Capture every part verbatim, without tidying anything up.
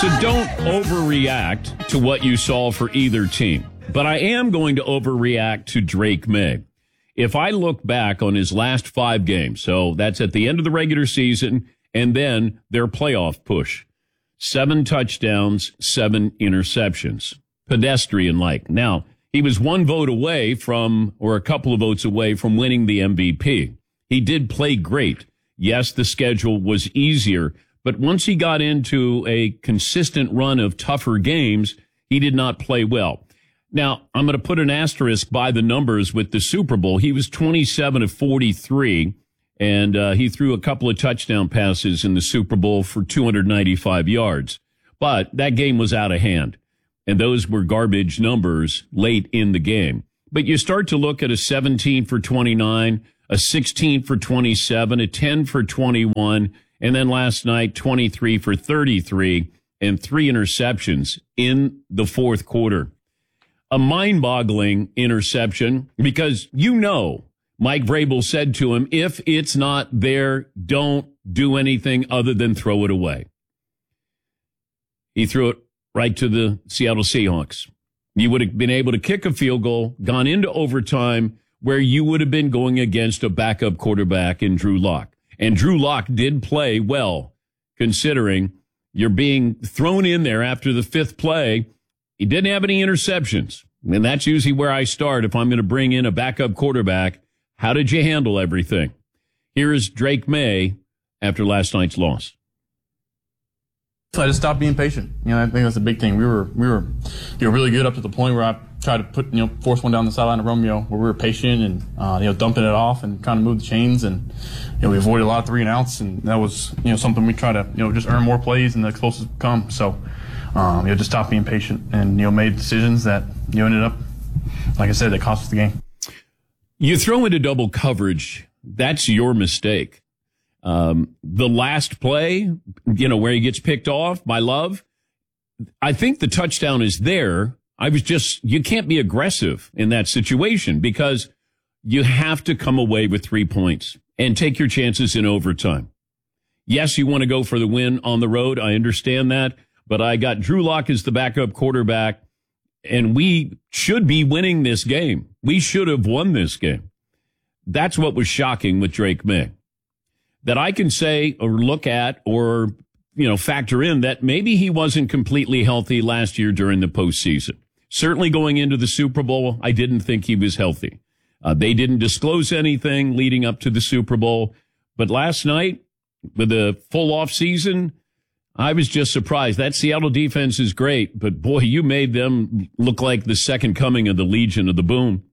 So don't overreact to what you saw for either team. But I am going to overreact to Drake May. If I look back on his last five games, so that's at the end of the regular season and then their playoff push, seven touchdowns, seven interceptions, pedestrian-like. Now, he was one vote away from, or a couple of votes away from winning the M V P. He did play great. Yes, the schedule was easier, but once he got into a consistent run of tougher games, he did not play well. Now, I'm going to put an asterisk by the numbers with the Super Bowl. He was twenty-seven of forty-three, and uh, he threw a couple of touchdown passes in the Super Bowl for two hundred ninety-five yards. But that game was out of hand, and those were garbage numbers late in the game. But you start to look at a seventeen for twenty-nine, a sixteen for twenty-seven, a ten for twenty-one, and then last night, twenty-three for thirty-three, and three interceptions in the fourth quarter. A mind-boggling interception because, you know, Mike Vrabel said to him, if it's not there, don't do anything other than throw it away. He threw it right to the Seattle Seahawks. You would have been able to kick a field goal, gone into overtime, where you would have been going against a backup quarterback in Drew Lock. And Drew Lock did play well, considering you're being thrown in there after the fifth play. He didn't have any interceptions, and that's usually where I start if I'm going to bring in a backup quarterback. How did you handle everything? Here is Drake May after last night's loss. So I just stopped being patient. You know, I think that's a big thing. We were we were you know really good up to the point where I tried to put you know force one down the sideline of Romeo, where we were patient and uh, you know dumping it off and trying to move the chains, and you know we avoided a lot of three and outs, and that was you know something we try to you know just earn more plays and the explosives come. So um, you know just stop being patient and you know made decisions that you know ended up, like I said, that cost us the game. You throw into double coverage. That's your mistake. Um, the last play, you know, where he gets picked off by Love, I think the touchdown is there. I was just, you can't be aggressive in that situation because you have to come away with three points and take your chances in overtime. Yes, you want to go for the win on the road. I understand that, but I got Drew Lock as the backup quarterback, and we should be winning this game. We should have won this game. That's what was shocking with Drake May. That I can say or look at or, you know, factor in that maybe he wasn't completely healthy last year during the postseason. Certainly going into the Super Bowl, I didn't think he was healthy. Uh, they didn't disclose anything leading up to the Super Bowl. But last night, with a full off season, I was just surprised. That Seattle defense is great, but boy, you made them look like the second coming of the Legion of the Boom.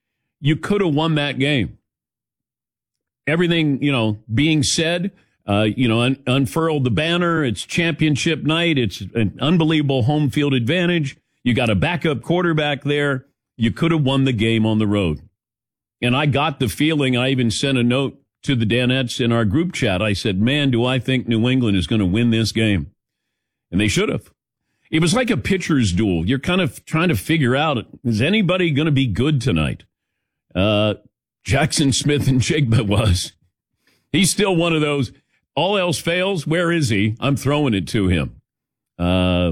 You could have won that game. Everything, you know, being said, uh, you know, un- unfurled the banner. It's championship night. It's an unbelievable home field advantage. You got a backup quarterback there. You could have won the game on the road. And I got the feeling, I even sent a note to the Danettes in our group chat. I said, man, do I think New England is going to win this game? And they should have. It was like a pitcher's duel. You're kind of trying to figure out, is anybody going to be good tonight? Uh, Jackson Smith and Jigba was. He's still one of those, all else fails, where is he? I'm throwing it to him. Uh,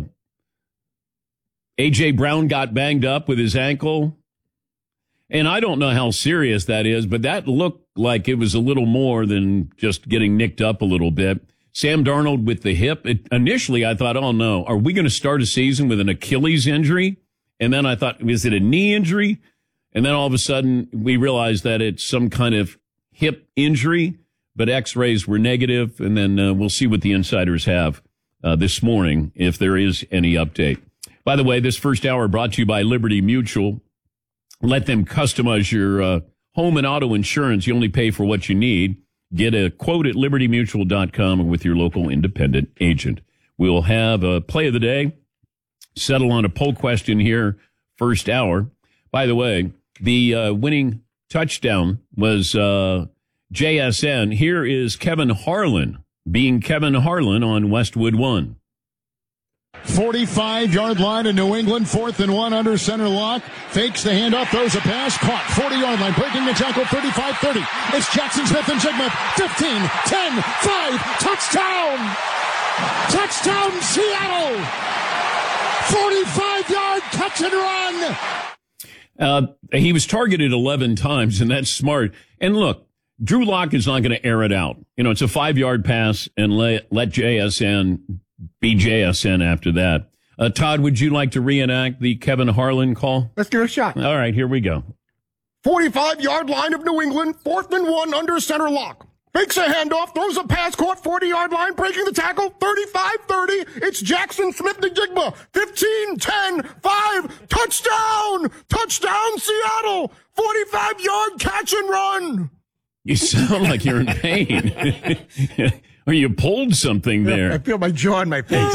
A J. Brown got banged up with his ankle. And I don't know how serious that is, but that looked like it was a little more than just getting nicked up a little bit. Sam Darnold with the hip. It, initially, I thought, oh, no, are we going to start a season with an Achilles injury? And then I thought, is it a knee injury? And then all of a sudden, we realized that it's some kind of hip injury, but x-rays were negative, and then uh, we'll see what the insiders have uh, this morning, if there is any update. By the way, this first hour brought to you by Liberty Mutual. Let them customize your uh, home and auto insurance. You only pay for what you need. Get a quote at liberty mutual dot com or with your local independent agent. We'll have a play of the day, settle on a poll question here, first hour. By the way, the uh, winning touchdown was uh, J S N. Here is Kevin Harlan being Kevin Harlan on Westwood One. forty-five-yard line in New England, fourth and one under center lock. Fakes the handoff, throws a pass, caught, forty-yard line, breaking the tackle, thirty-five thirty. It's Jackson Smith and Jigma, fifteen, ten, five, touchdown! Touchdown, Seattle! forty-five yard catch and run! Uh, he was targeted eleven times, and that's smart. And look, Drew Lock is not going to air it out. You know, it's a five-yard pass, and let, let J S N be J S N after that. Uh, Todd, would you like to reenact the Kevin Harlan call? Let's give it a shot. All right, here we go. forty-five yard line of New England, fourth and one under center Lock. Fakes a handoff, throws a pass, caught forty yard line, breaking the tackle, thirty-five thirty. It's Jackson Smith-Njigba, fifteen ten five, touchdown! Touchdown, Seattle! forty-five yard catch and run! You sound like you're in pain. Or you pulled something there. I feel my jaw in my face.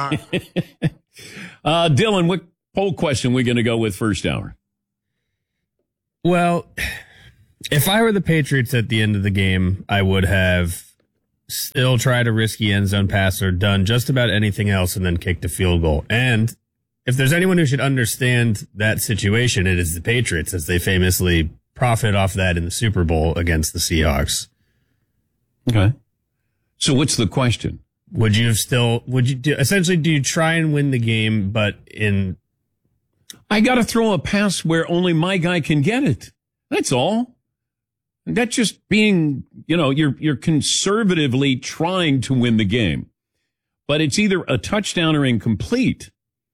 uh, Dylan, what poll question are we going to go with first hour? Well, if I were the Patriots at the end of the game, I would have still tried a risky end zone pass or done just about anything else and then kicked a field goal. And if there's anyone who should understand that situation, it is the Patriots, as they famously profit off that in the Super Bowl against the Seahawks. Okay. So what's the question? Would you have still, would you do, essentially, do you try and win the game, but in... I got to throw a pass where only my guy can get it. That's all. That's just being, you know, you're, you're conservatively trying to win the game, but it's either a touchdown or incomplete.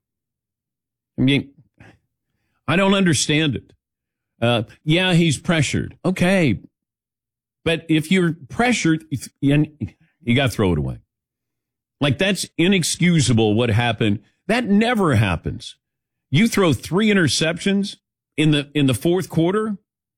I mean, I don't understand it. Uh, yeah, he's pressured. Okay. But if you're pressured, you, you got to throw it away. Like, that's inexcusable what happened. That never happens. You throw three interceptions in the in the fourth quarter.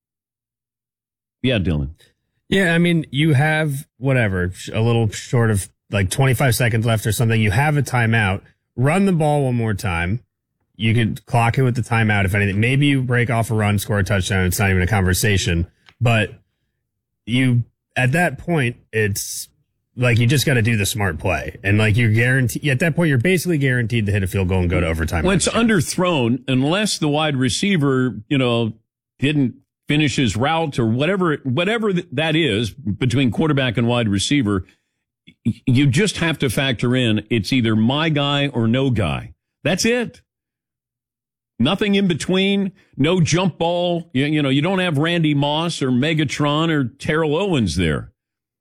Yeah, Dylan. Yeah, I mean, you have whatever, a little short of like twenty-five seconds left or something. You have a timeout. Run the ball one more time. You could clock it with the timeout, if anything. Maybe you break off a run, score a touchdown. It's not even a conversation. But you, at that point, it's like you just got to do the smart play. And like you're guaranteed, at that point, you're basically guaranteed to hit a field goal and go to overtime. Well, it's underthrown unless the wide receiver, you know, didn't finish his route or whatever, whatever that is between quarterback and wide receiver. You just have to factor in it's either my guy or no guy. That's it. Nothing in between. No jump ball. You, you know, you don't have Randy Moss or Megatron or Terrell Owens there.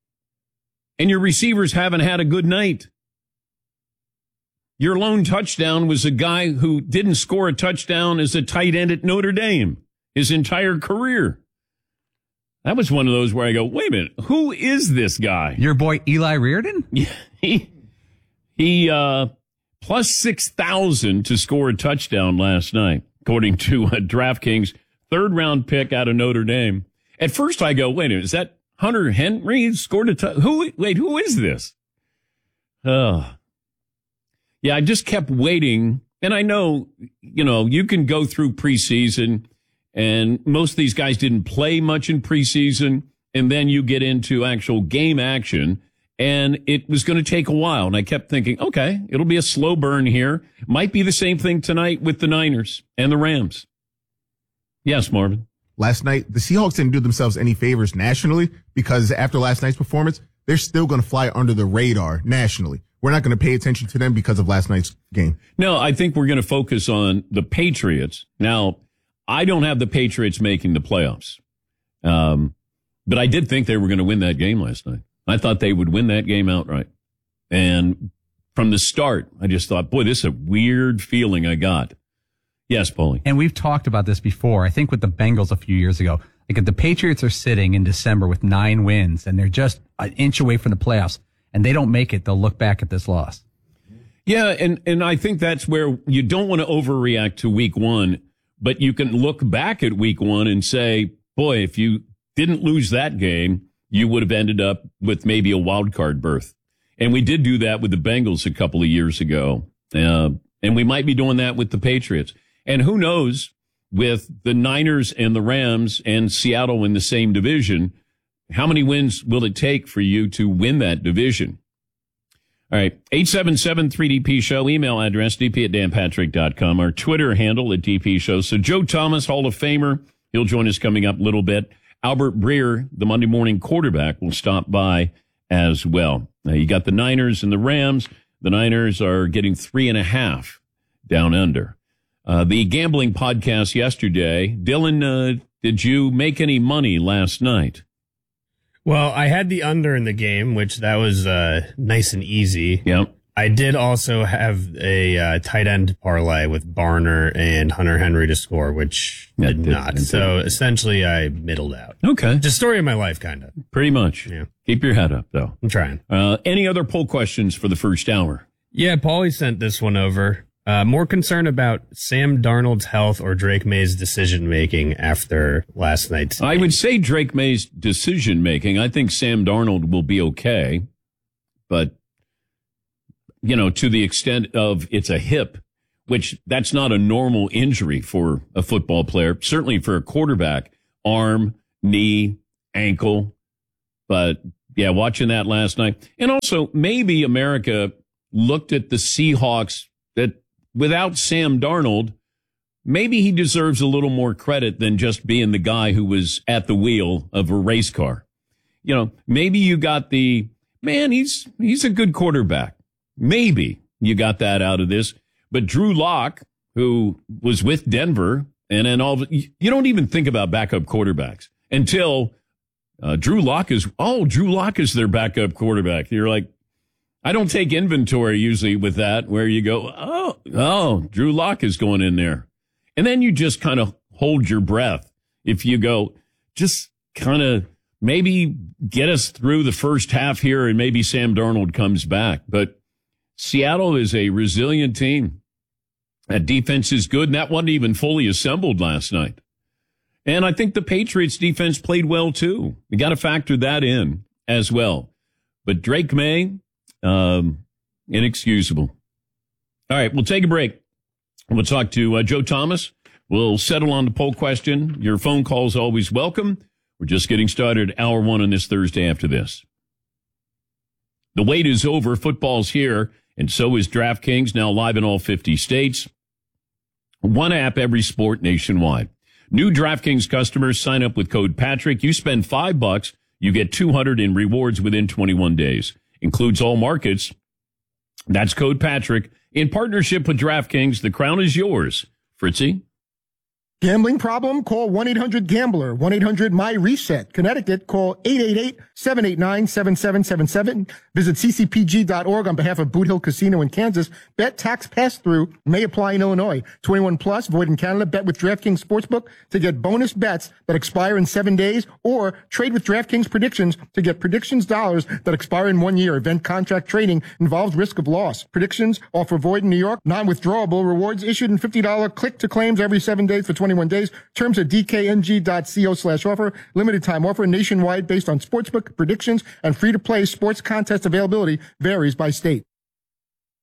And your receivers haven't had a good night. Your lone touchdown was a guy who didn't score a touchdown as a tight end at Notre Dame his entire career. That was one of those where I go, wait a minute, who is this guy? Your boy Eli Reardon? Yeah, he, he uh, plus six thousand to score a touchdown last night, according to uh, DraftKings, third round pick out of Notre Dame. At first I go, wait a minute, is that Hunter Henry scored a touchdown? Who, wait, who is this? Oh, yeah, I just kept waiting. And I know, you know, you can go through preseason and most of these guys didn't play much in preseason. And then you get into actual game action and it was going to take a while. And I kept thinking, okay, it'll be a slow burn here. Might be the same thing tonight with the Niners and the Rams. Yes, Marvin. Last night, the Seahawks didn't do themselves any favors nationally because after last night's performance, they're still going to fly under the radar nationally. We're not going to pay attention to them because of last night's game. No, I think we're going to focus on the Patriots. Now, I don't have the Patriots making the playoffs. Um, but I did think they were going to win that game last night. I thought they would win that game outright. And from the start, I just thought, boy, this is a weird feeling I got. Yes, Paulie. And we've talked about this before, I think with the Bengals a few years ago. Like if the Patriots are sitting in December with nine wins and they're just an inch away from the playoffs and they don't make it, they'll look back at this loss. Yeah, and, and I think that's where you don't want to overreact to week one, but you can look back at week one and say, boy, if you didn't lose that game, you would have ended up with maybe a wild card berth. And we did do that with the Bengals a couple of years ago. Uh, and we might be doing that with the Patriots. And who knows, with the Niners and the Rams and Seattle in the same division, how many wins will it take for you to win that division? All right, eight seven seven three D P show, email address, d p at dan patrick dot com, our Twitter handle at D P show. So Joe Thomas, Hall of Famer, he'll join us coming up a little bit. Albert Breer, the Monday morning quarterback, will stop by as well. Now you got the Niners and the Rams. The Niners are getting three and a half down under. Uh, the gambling podcast yesterday. Dylan, uh, did you make any money last night? Well, I had the under in the game, which that was uh, nice and easy. Yep. I did also have a uh, tight end parlay with Barner and Hunter Henry to score, which That did did- not. that So didn't. essentially, I middled out. Okay. Just story of my life, kind of. Pretty much. Yeah. Keep your head up, though. I'm trying. Uh, any other poll questions for the first hour? Yeah, Paulie sent this one over. Uh, more concerned about Sam Darnold's health or Drake May's decision making after last night's I game? would say Drake May's decision making. I think Sam Darnold will be okay, but you know, to the extent of it's a hip, which that's not a normal injury for a football player, certainly for a quarterback, arm, knee, ankle. But yeah, watching that last night. And also maybe America looked at the Seahawks that without Sam Darnold, maybe he deserves a little more credit than just being the guy who was at the wheel of a race car. You know, maybe you got the, man, he's, he's a good quarterback. Maybe you got that out of this. But Drew Lock, who was with Denver, and then all, you don't even think about backup quarterbacks until uh, Drew Lock is, oh, Drew Lock is their backup quarterback. You're like, I don't take inventory usually with that, where you go, oh, oh, Drew Lock is going in there. And then you just kind of hold your breath. If you go, just kind of maybe get us through the first half here and maybe Sam Darnold comes back. But Seattle is a resilient team. That defense is good, and that wasn't even fully assembled last night. And I think the Patriots defense played well, too. We got to factor that in as well. But Drake May, um, inexcusable. All right, we'll take a break. We'll talk to uh, Joe Thomas. We'll settle on the poll question. Your phone call is always welcome. We're just getting started hour one on this Thursday after this. The wait is over. Football's here, and so is DraftKings, now live in all fifty states. One app, every sport nationwide. New DraftKings customers sign up with code Patrick. You spend five bucks, you get two hundred in rewards within twenty-one days. Includes all markets. That's code Patrick. In partnership with DraftKings, the crown is yours. Fritzy? Gambling problem? Call one eight hundred gambler. one eight hundred my reset. Connecticut, call eight eight eight, seven eight nine, seven seven seven seven. Visit c c p g dot org on behalf of Boot Hill Casino in Kansas. Bet tax pass-through may apply in Illinois. twenty-one plus, void in Canada. Bet with DraftKings Sportsbook to get bonus bets that expire in seven days, or trade with DraftKings Predictions to get predictions dollars that expire in one year. Event contract trading involves risk of loss. Predictions offer void in New York. Non-withdrawable rewards issued in fifty dollars click-to-claims every seven days for twenty-one days. Terms at d k n g dot co slash offer. Limited time offer nationwide based on sportsbook predictions, and free-to-play sports contest availability varies by state.